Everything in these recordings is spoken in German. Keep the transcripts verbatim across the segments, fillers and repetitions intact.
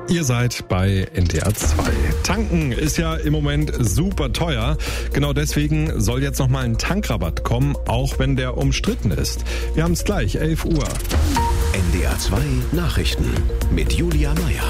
Ihr seid bei N D R zwei. Tanken ist ja im Moment super teuer. Genau deswegen soll jetzt nochmal ein Tankrabatt kommen, auch wenn der umstritten ist. Wir haben es gleich, elf Uhr. N D R zwei Nachrichten mit Julia Meyer.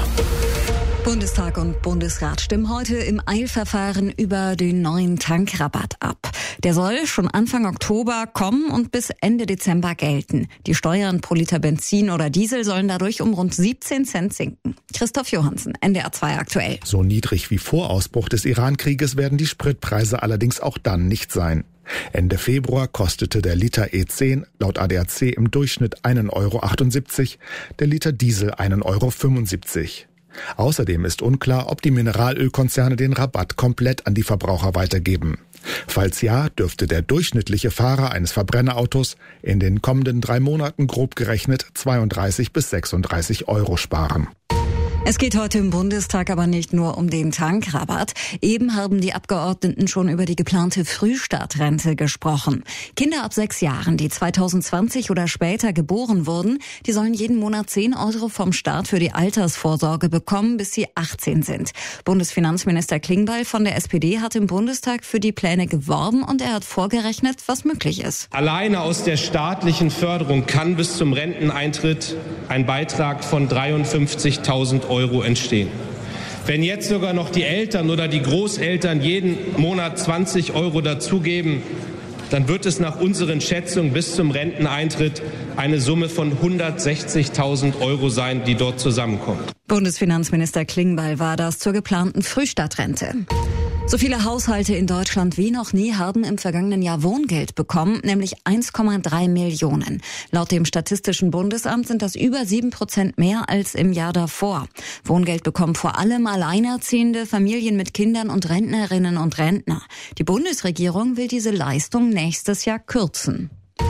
Bundestag und Bundesrat stimmen heute im Eilverfahren über den neuen Tankrabatt ab. Der soll schon Anfang Oktober kommen und bis Ende Dezember gelten. Die Steuern pro Liter Benzin oder Diesel sollen dadurch um rund siebzehn Cent sinken. Christoph Johansen, N D R zwei aktuell. So niedrig wie vor Ausbruch des Iran-Krieges werden die Spritpreise allerdings auch dann nicht sein. Ende Februar kostete der Liter E zehn laut A D A C im Durchschnitt einen Euro achtundsiebzig, der Liter Diesel einen Euro fünfundsiebzig. Außerdem ist unklar, ob die Mineralölkonzerne den Rabatt komplett an die Verbraucher weitergeben. Falls ja, dürfte der durchschnittliche Fahrer eines Verbrennerautos in den kommenden drei Monaten grob gerechnet zweiunddreißig bis sechsunddreißig Euro sparen. Es geht heute im Bundestag aber nicht nur um den Tankrabatt. Eben haben die Abgeordneten schon über die geplante Frühstartrente gesprochen. Kinder ab sechs Jahren, die zweitausendzwanzig oder später geboren wurden, die sollen jeden Monat zehn Euro vom Staat für die Altersvorsorge bekommen, bis sie achtzehn sind. Bundesfinanzminister Klingbeil von der S P D hat im Bundestag für die Pläne geworben und er hat vorgerechnet, was möglich ist. Alleine aus der staatlichen Förderung kann bis zum Renteneintritt ein Beitrag von dreiundfünfzigtausend Euro entstehen. Wenn jetzt sogar noch die Eltern oder die Großeltern jeden Monat zwanzig Euro dazugeben, dann wird es nach unseren Schätzungen bis zum Renteneintritt eine Summe von hundertsechzigtausend Euro sein, die dort zusammenkommt. Bundesfinanzminister Klingbeil war das zur geplanten Frühstartrente. So viele Haushalte in Deutschland wie noch nie haben im vergangenen Jahr Wohngeld bekommen, nämlich eins Komma drei Millionen. Laut dem Statistischen Bundesamt sind das über sieben Prozent mehr als im Jahr davor. Wohngeld bekommen vor allem Alleinerziehende, Familien mit Kindern und Rentnerinnen und Rentner. Die Bundesregierung will diese Leistung nächstes Jahr kürzen.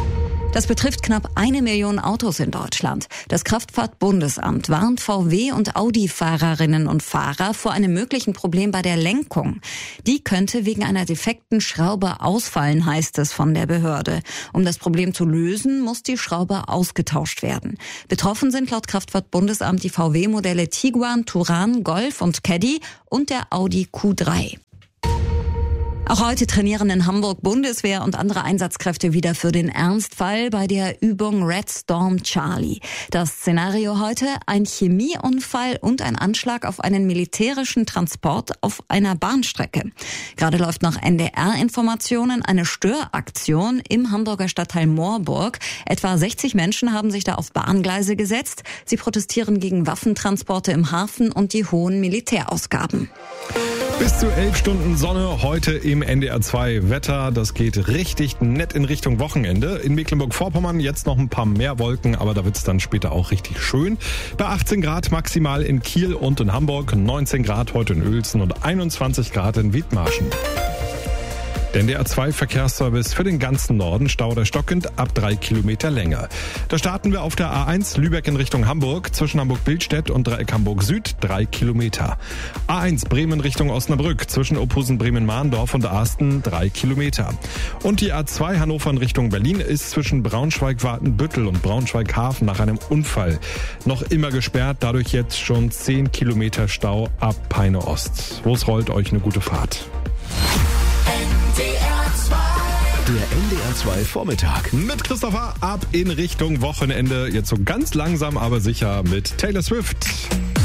Das betrifft knapp eine Million Autos in Deutschland. Das Kraftfahrtbundesamt warnt V W- und Audi-Fahrerinnen und Fahrer vor einem möglichen Problem bei der Lenkung. Die könnte wegen einer defekten Schraube ausfallen, heißt es von der Behörde. Um das Problem zu lösen, muss die Schraube ausgetauscht werden. Betroffen sind laut Kraftfahrtbundesamt die V W-Modelle Tiguan, Touran, Golf und Caddy und der Audi Q drei. Auch heute trainieren in Hamburg Bundeswehr und andere Einsatzkräfte wieder für den Ernstfall bei der Übung Red Storm Charlie. Das Szenario heute: ein Chemieunfall und ein Anschlag auf einen militärischen Transport auf einer Bahnstrecke. Gerade läuft nach N D R-Informationen eine Störaktion im Hamburger Stadtteil Moorburg. Etwa sechzig Menschen haben sich da auf Bahngleise gesetzt. Sie protestieren gegen Waffentransporte im Hafen und die hohen Militärausgaben. Bis zu elf Stunden Sonne heute im N D R zwei Wetter. Das geht richtig nett in Richtung Wochenende. In Mecklenburg-Vorpommern jetzt noch ein paar mehr Wolken, aber da wird es dann später auch richtig schön. Bei achtzehn Grad maximal in Kiel und in Hamburg, neunzehn Grad heute in Uelzen und einundzwanzig Grad in Wiedmarschen. Der N D R zwei Verkehrsservice für den ganzen Norden, Stau oder stockend ab drei Kilometer Länge. Da starten wir auf der A eins Lübeck in Richtung Hamburg, zwischen Hamburg-Billstedt und Dreieck Hamburg Süd, drei Kilometer. A eins Bremen Richtung Osnabrück, zwischen Ophusen Bremen-Mahndorf und Asten, drei Kilometer. Und die A zwei Hannover in Richtung Berlin ist zwischen Braunschweig-Watenbüttel und Braunschweig-Hafen nach einem Unfall noch immer gesperrt, dadurch jetzt schon zehn Kilometer Stau ab Peine Ost. Wo es rollt, euch eine gute Fahrt. Der N D R zwei Vormittag Mit Christopher ab in Richtung Wochenende. Jetzt so ganz langsam, aber sicher mit Taylor Swift.